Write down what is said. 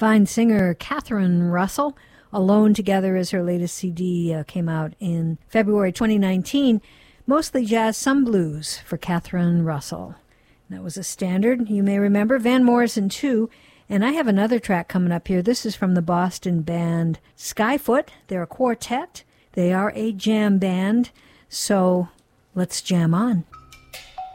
fine singer Catherine Russell. Alone Together is her latest CD, came out in February 2019. Mostly jazz, some blues for Catherine Russell. That was a standard, you may remember, Van Morrison too. And I have another track coming up here. This is from the Boston band Skyfoot. They're a quartet. They are a jam band. So let's jam on.